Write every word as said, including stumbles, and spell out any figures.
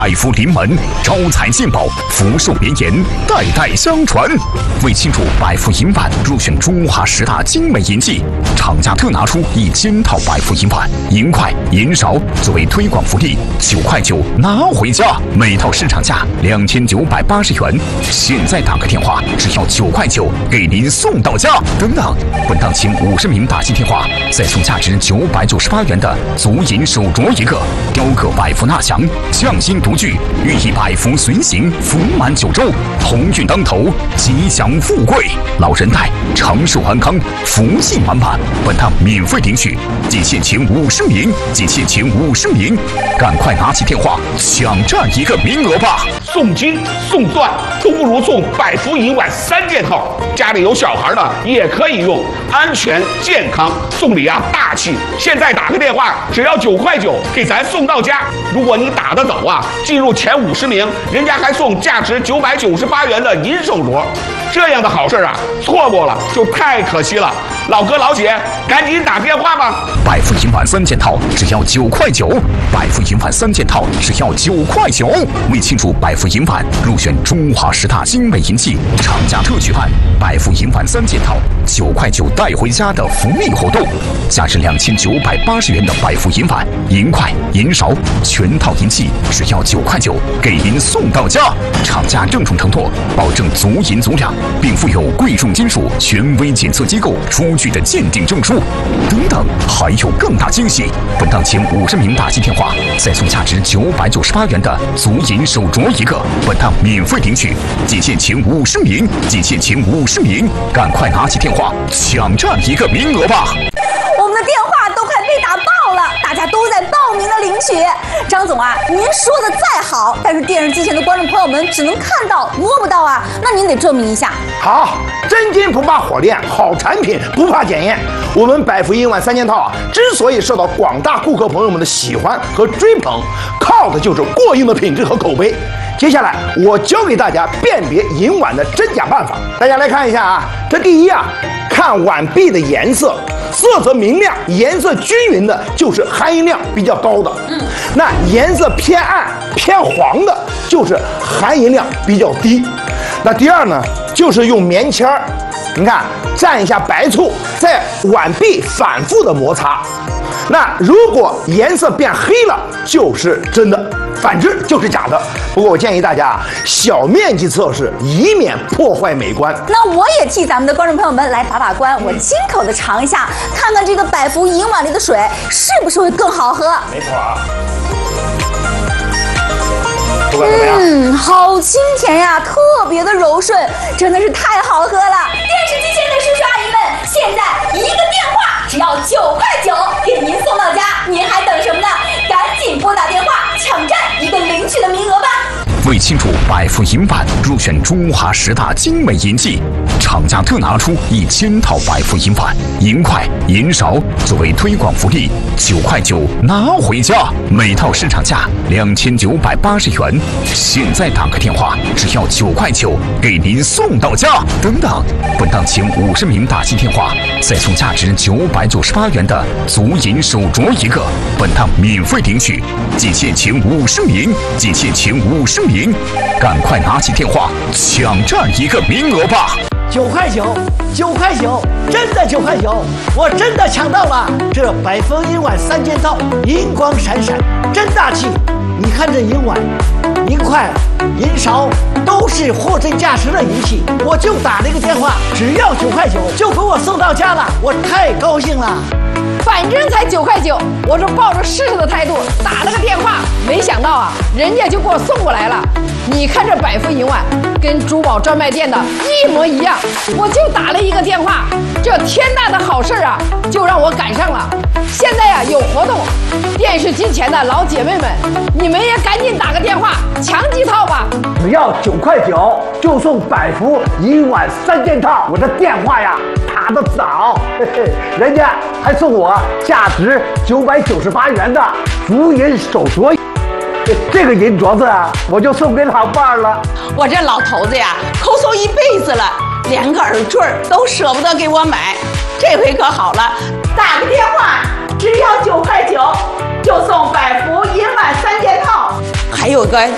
百福临门，招财进宝，福寿连延，代代相传。为庆祝百福银碗入选中华十大精美银器，厂家特拿出一千套百福银碗、银筷、银勺作为推广福利，九块九拿回家，每套市场价两千九百八十元，现在打个电话只要九块九，给您送到家。等等，本档前五十名打进电话，再送价值九百九十八元的足银手镯一个，雕刻百福纳祥，匠心独具，寓意百福随行，福满九州，鸿运当头，吉祥富贵，老人带长寿安康，福气满满。本趟免费领取，仅限前五十名，仅限前五十名，赶快拿起电话抢占一个名额吧！ 送金送钻都不如送百福银碗三件套，家里有小孩的也可以用，安全健康，送礼啊大气。现在打个电话只要九块九，给咱送到家。如果你打得走啊，进入前五十名，人家还送价值九百九十八元的银手镯。这样的好事啊，错过了就太可惜了。老哥老姐，赶紧打电话吧！ 百福银碗三件套只要九块九，百福银碗三件套只要九块九。为庆祝百福银碗入选中华十大精美银器，厂家特举办百福银碗三件套九块九带回家的福利活动，价值两千九百八十元的百福银碗、银筷、银勺全套银器只要九块九，给您送到家。厂家郑重承诺，保证足银足两，并附有贵重金属权威检测机构出具的鉴定证书。等等，还有更大惊喜！本档前五十名打进电话，再送价值九百九十八元的足银手镯一个。本档免费领取，仅限前五十名，仅限前五十名，赶快拿起电话抢占一个名额吧！ 我们的电话都快被打爆了，大家都在报名的领取。张总啊，您说的再好，但是电视机前的观众朋友们只能看到摸不到啊，那您得证明一下。 好，真金不怕火炼，好产品不怕检验。我们百福银碗三件套啊，之所以受到广大顾客朋友们的喜欢和追捧，靠的就是过硬的品质和口碑。接下来我教给大家辨别银碗的真假办法，大家来看一下啊。这第一啊，看碗壁的颜色，色泽明亮、颜色均匀的，就是含银量比较高的。嗯，那颜色偏暗、偏黄的，就是含银量比较低。那第二呢，就是用棉签儿，你看蘸一下白醋，在碗壁反复的摩擦。那如果颜色变黑了，就是真的。反之就是假的。不过我建议大家啊，小面积测试，以免破坏美观。 那我也替咱们的观众朋友们来把把关，我亲口的尝一下，看看这个百福银碗里的水是不是会更好喝。 没错啊。 嗯，好清甜呀，特别的柔顺，真的是太好喝了。电视机前的叔叔阿姨们，现在一个电话只要九块九，给您送到家，您还等什么呢？赶紧拨打电话，抢占一个领取的名额吧！ 为庆祝百福银碗入选中华十大精美银器，厂家特拿出一千套百福银碗、银筷、银勺作为推广福利，九块九拿回家，每套市场价两千九百八十元，现在打个电话只要九块九，给您送到家。等等，本档前五十名打进电话，再送价值九百九十八元的足银手镯一个。本趟免费领取，仅限前五十名，仅限前五十名。赶快拿起电话抢占一个名额吧！ 九块九，九块九，真的九块九，我真的抢到了！这百福银碗三件套，银光闪闪，真大气！你看这银碗、银筷、银勺，都是货真价实的银器。我就打了一个电话，只要九块九，就给我送到家了，我太高兴了。 反正才九块九，我是抱着试试的态度打了个电话，没想到啊，人家就给我送过来了。你看这百福银碗跟珠宝专卖店的一模一样，我就打了一个电话，这天大的好事啊，就让我赶上了。现在呀、啊、有活动，电视机前的老姐妹们，你们也赶紧打个电话抢几套吧。 只要九块九就送百福银碗三件套，我的电话呀打得早，嘿嘿，人家还送我价值九百九十八元的足银手镯。这个银镯子啊，我就送给老伴儿了。 我这老头子呀，抠搜一辈子了，连个耳坠都舍不得给我买。这回可好了，打个电话，只要九块九，就送百福银碗三件套，还有个